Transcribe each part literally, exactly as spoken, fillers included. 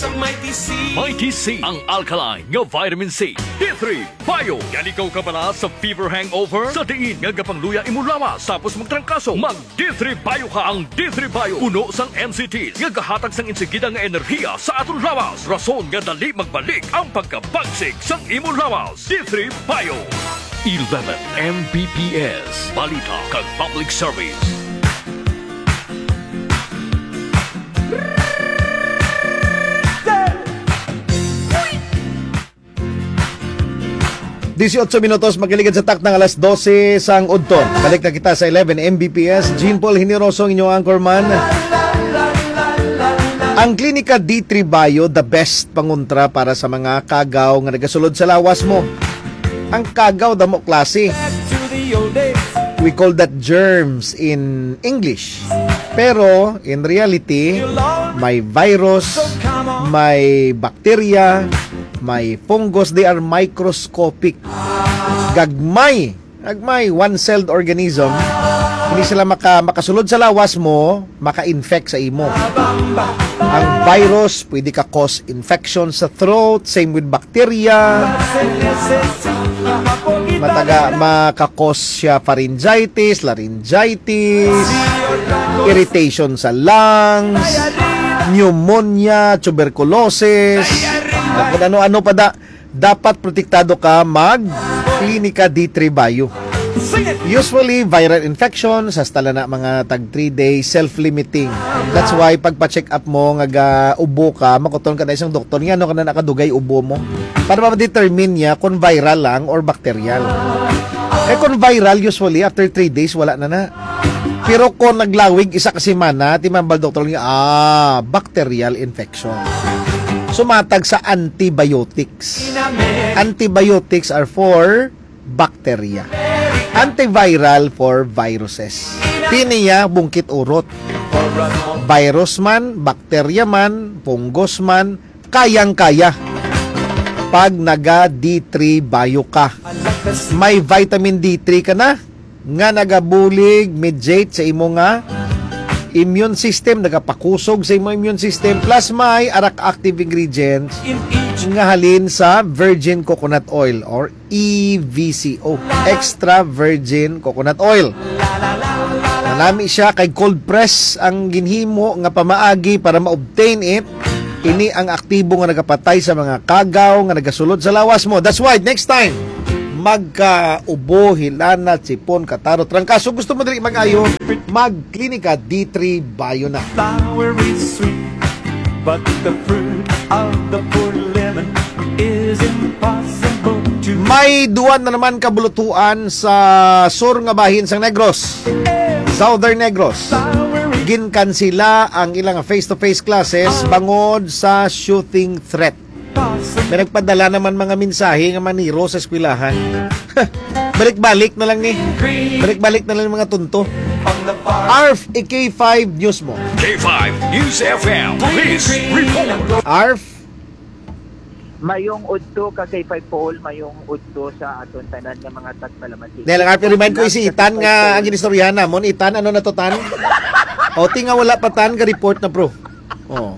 Mighty C. Mighty C, ang alkaline nga vitamin C. D three Bio, yan ikaw ka pala sa fever hangover? Sa diin nga gapangluya imo lawas, tapos magtrangkaso. Mag D three Bio ka. Ang D three Bio, puno sang M C Ts, nga gahatag sang insigida nga enerhiya sa aton lawas. Rason nga dali magbalik ang pagkabagsik sang imo lawas. D three Bio. eleven M B P S, balita kag public service. eighteen minutos magiligid sa tak ng alas dose sang udton. Balik na kita sa eleven M B P S. Jean Paul Hiniroso, inyong anchorman. Ang klinika D three Bio, the best panguntra para sa mga kagaw nga nagasulod sa lawas mo. Ang kagaw damo klase. We call that germs in English. Pero in reality, may virus, may bacteria, may fungus. They are microscopic. Gagmay, gagmay, one-celled organism. Hindi sila maka, makasulod sa lawas mo, maka-infect sa imo. Ang virus, pwede ka cause infection sa throat. Same with bacteria. Mataga, maka-cause siya pharyngitis, laryngitis, irritation sa lungs, pneumonia, tuberculosis. Kung ano-ano pa da, dapat protektado ka mag Klinika D three Bio. Usually, viral infection, sa stala na mga tag three days, self-limiting. That's why, pagpa-check up mo, nga ubo ka, makuton ka na isang doktor, nga ano ka na nakadugay ubo mo. Para ma-determine niya kung viral lang or bacterial. Eh kung viral, usually, after three days, wala na na. Pero kung naglawig isa ka semana, timambal doktor nga, ah, bacterial infection. Sumatag sa antibiotics. Antibiotics are for bacteria. Antiviral for viruses. Piniya, bungkit urot. Virus man, bacteria man, fungus man, kayang-kaya. Pag naga D three Bio ka. May vitamin D three ka na, nga nagabulig, mediate sa imo nga immune system, nagapakusog sa imo immune system, plus may arak active ingredients nga halin sa virgin coconut oil or E V C O, extra virgin coconut oil. Nalami siya kay cold press ang ginhimo nga pamaagi para ma-obtain it. Ini ang aktibo nga nagapatay sa mga kagaw nga nagasulod sa lawas mo. That's why next time magka-ubo, hilana, sipon, katarot, trangkaso, gusto mo dali mag-ayo, mag-klinika D three Bio na. Flower is sweet, but the fruit of the poor lemon is impossible to... May duwan na naman kabulutuan sa sur nga bahin sang Negros, Southern Negros. Ginkansila ang ilang face-to-face classes bangod sa shooting threat. May nagpadala naman mga mensahe nga maniro sa eskwelahan. Balik-balik na lang ni. Balik-balik na lang mga tunto. A R F, E K five News mo. K five News F M, Police Report. A R F, mayong udto ka kay five Paul, mayong udto sa aton tanan nga mga tagpalamati. dahil ang A R F, remind ko si Itan nga ang ginistoryahan namon. Itan, ano na to tan? O, tinga wala pa tan ka report na bro. O.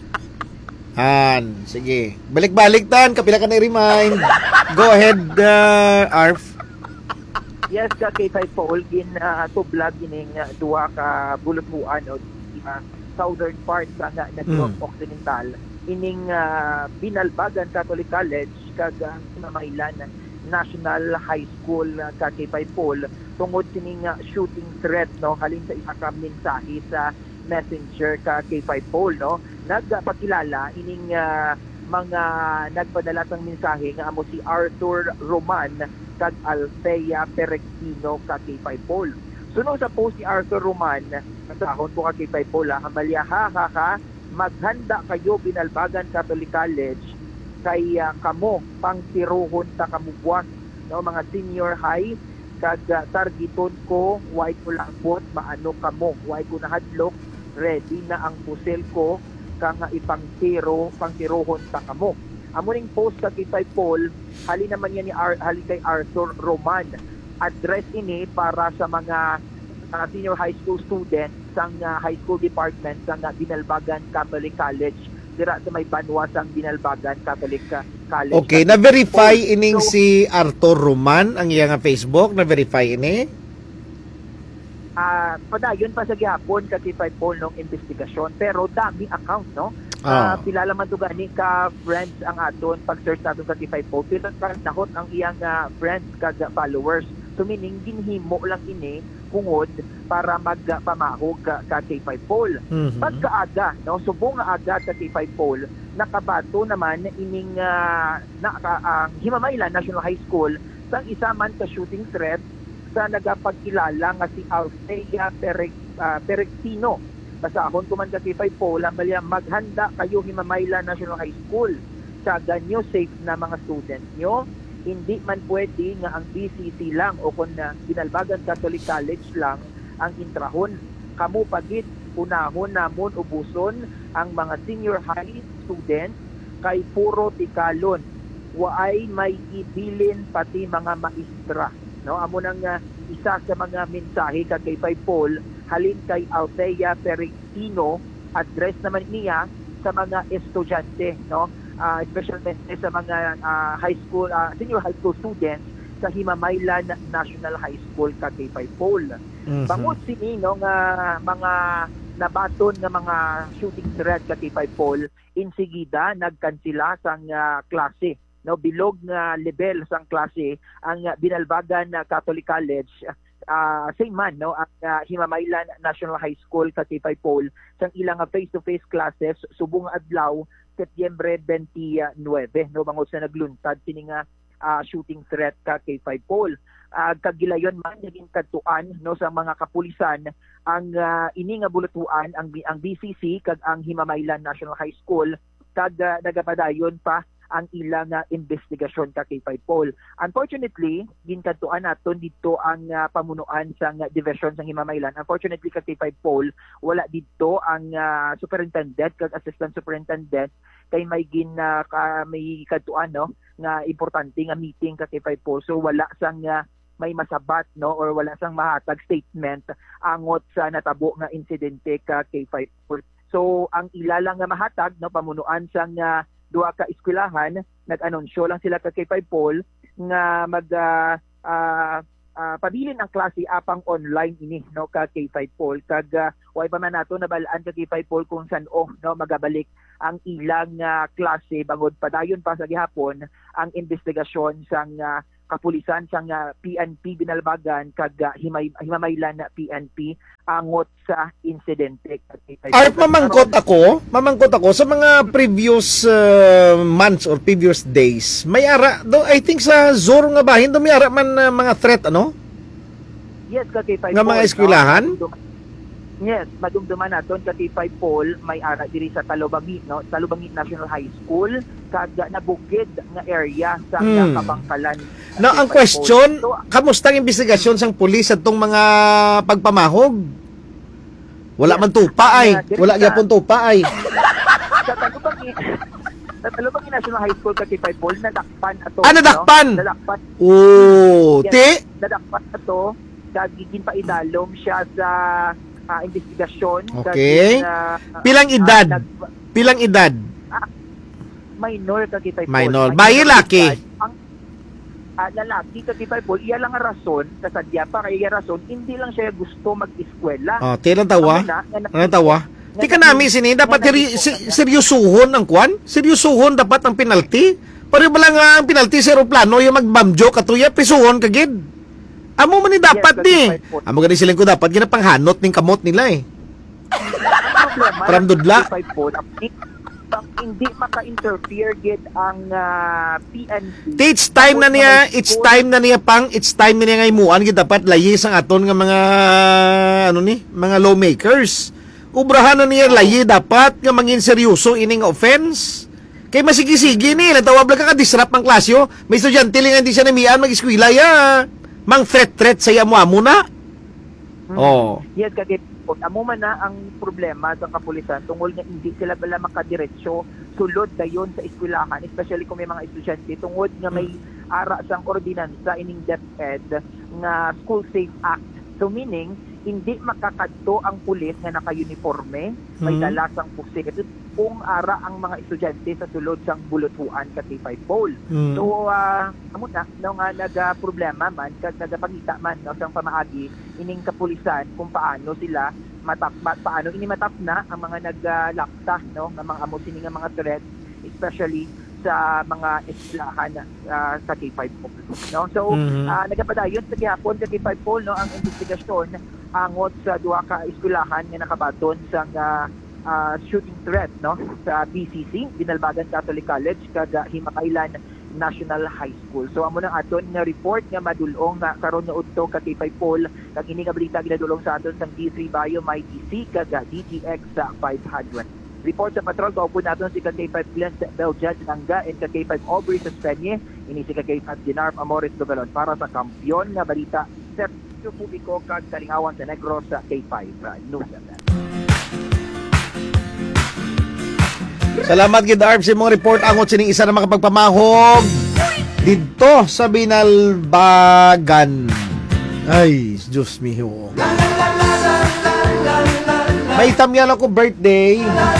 Han, sige. Balik-balik tan, kapila ka na i-remind. Go ahead, uh, A R F. Yes, ka kay five Paul, gin uh, tublag gining uh, duwa ka bulutuan o uh, southern part sa nga Negros Mm. Occidental. Ining uh, Binalbagan Catholic College kag uh, Mamailan National High School uh, ka kay five Paul tungod kining uh, shooting threat no halin sa isa ka mensahe sa Messenger ka kay five Paul no nagpakilala ining uh, mga nagpadala sang mensahe nga amo si Arthur Roman kag Althea Peregrino ka kay five Paul. Sunod sa post ni Arthur Roman, nasahon ko ka kay five Paul, Amalia, ha ha ha, maghanda kayo Binalbagan Catholic College kay uh, kamo pangtiruhon ta kamubuas no mga senior high kag uh, targeton ko why ko langpot maano kamo why ko nahadlok ready na ang pusil ko kang ipangtiro pangtirohon ta kamo. Amo ning post kag kay five Paul, hali naman yan ni Ar- hali kay Arthur Roman. Address ini para sa mga uh, senior high school students sang uh, high school department sang uh, Binalbagan Catholic College dira sa may Banwa sang Binalbagan Catholic uh, College. Okay, na-verify ining si Arthur Roman ang iyang Facebook, na-verify ini. Ah, padayon pa sa gihapon katipay po nung investigasyon, pero dami account, no? Ah. Uh, pilala man to gani ka friends ang aton pag-search naton sa T five po. Pila ka nahot ang iyang uh, friends kag followers. So meaning ginhimo lang ini kungod para magpamahog ka, ka T five Pol. Mhm. Pagkaaga, no, subong nga aga ka T five Pol, nakabato naman ining uh, na, uh, ang Himamaylan National High School sang isa man ka shooting threat sa nagapagkilala nga si Althea Perec, uh, Perectino. Basahon ko man ka T five Pol, ang balya maghanda kayo Himamaylan National High School. Sa ganyo safe na mga students nyo. Hindi man pwede nga ang B C C lang o kung na Binalbagan Catholic College lang ang intrahon. Kamu pagit, unahon namon ubuson ang mga senior high students kay puro tikalon. Waay may ibilin pati mga maestra. No, amo nang uh, isa sa mga mensahe kay T five Pol halin kay Althea Perectino, address naman niya sa mga estudyante, no? Uh, especially sa mga uh, high school, uh, senior high school students sa Himamaylan National High School ka T five Pol. Mhm. Bangod sini no nga mga nabaton nga mga shooting threat ka T five Pol, insigida nagkansila sang uh, klase, no, bilog nga level sang klase ang uh, Binalbagan uh, Catholic College. Uh, same man, no, ang uh, Himamaylan National High School ka T five Pol sang ilang uh, face-to-face classes subong adlaw Setyembre twenty-nine, no, bangod sa nagluntad sini nga uh, shooting threat ka K five Pol. Uh, kagilayon man naging kadtuan, no, sa mga kapulisan ang uh, ini nga bulutuan ang ang B C C kag ang Himamaylan National High School kag uh, nagapadayon pa ang ilang uh, investigasyon ka K five Pol. Unfortunately, ginkadtuan naton dito ang uh, pamunuan sa uh, division sa Himamaylan. Unfortunately ka K five Pol, wala dito ang uh, superintendent kag assistant superintendent kay may gin uh, ka, may kadtuan, no, nga importante nga meeting ka K five Pol. So wala sang uh, may masabat, no, or wala sang mahatag statement angot sa natabo nga insidente ka K five Pol. So ang ilala nga mahatag, no, pamunuan sang uh, duha ka eskwelahan, nag-anunsyo lang sila ka K five Pol nga mag uh, uh, uh, pabilin ang klase apang online ini, no, ka K five Pol kag uh, way pa man nato nabalaan ka K five Pol kung saan o, no, magabalik ang ilang uh, klase bangod padayon pa sa gihapon ang investigasyon sang uh, kapulisan sang uh, P N P Binalbagan kag uh, Himay, Himamaylan na P N P angot sa insidente. Art, mamangkot ako, mamangkot ako sa mga previous uh, months or previous days. May ara, do, I think sa Zoro nga bahin, do may ara man uh, mga threat, ano? Yes, ka K five Nga mga eskwelahan? No? Yes, madumduman naton ka K five Pol may ara diri sa Talubangi, no, Talubangi National High School kag nabukid nga area sa Hmm. Kabangkalan. Na ang question, kamusta ang investigasyon sang pulis atong mga pagpamahog? Wala man tupa ay, wala gyapon tupa ay. Sa Talubangi sa Talubangi National High School ka K five Pol nadakpan ato. Ah, nadakpan? No? Nadakpan. Oh, Yes, ti? nadakpan ato kag gigin pa idalom siya sa uh, investigasyon. Okay. Kag, uh, Pilang edad? uh, nag- Pilang edad? minor ka K five Pol. Minor. Bayi, laki? Ang uh, lalaki ka K five Pol, iya lang ang rason, kasadya pa kaya iya rason, hindi lang siya gusto mag-eskwela. Oh, ti lang tawa? Amo na, nga na- Ano tawa? Ti ka nami sini dapat seri- se- seryosuhon ang kwan? Seryosuhon dapat ang penalty? Pare ba lang ang penalty sa aeroplano yung mag-bamjo katuya pisuhon kagid. Amo man ni dapat Yes, ni. kasi five Amo gani silang ko dapat ginapanghanot ning kamot nila eh. Ang problema, From dudla. K five Pol, ang- ang hindi maka-interfere gid ang uh, P N P. Ti, it's time na niya, it's time na niya pang, it's time na niya nga imuan gid dapat layis ang aton nga mga ano ni, mga lawmakers. Ubrahan na niya layi dapat nga mangin seryoso ining offense. Kay masigi-sige ni, natawag lang ka ka-disrupt ang klasyo. May estudyante lang hindi siya namian mag-eskwela ya. Mang threat-threat sa amo amo na. Oh. Yes, kagit po. Amo man na ang problema sa kapulisan tungol nga hindi sila bala makadiretso sulod dayon sa eskwelahan, especially kung may mga estudyante tungod nga may ara sang ordinansa ining DepEd nga School Safe Act. So meaning, hindi makakadto ang pulis nga naka-uniforme, may Hmm. dalasang pusil, kung ara ang mga estudyante sa sulod sang bulutuan ka K five Pole. Mm. So, uh, amo na, no, nga nag-problema man, kag nagapangita man, no, sang pamaagi, ining kapulisan kung paano sila matap, ma, paano ini matap na ang mga naglakta, no, ng mga amo sini nga mga threats, especially sa mga eskwelahan uh, sa K five Pole. No? So, Mhm. uh, nagapadayon sa gihapon sa K five Pole, no, ang investigasyon angot sa duha ka eskwelahan nga nakabaton sa uh, uh, shooting threat, no, sa B C C, Binalbagan Catholic College, kag uh, Himakailan National High School. So amo na aton nga report nga madulong nga karon nga udto ka K five Pole, kag ini nga balita ginadulong sa aton sang D three Bio My D C kag uh, D T X sa five hundred. Report sa patrol, kaupo natin si ka K five Glenn Beljan Nanga and ka K five Aubrey Sospeñe, ini si ka K five Dinarm Amores Dugalon para sa kampiyon nga balita Sergio Publico kag Talingawan sa Negros sa K five News. Salamat gid Arb sa imong report angot sining isa na makapagpamahog didto sa Binalbagan. Ay, Diyos miho. May tamyan ako birthday.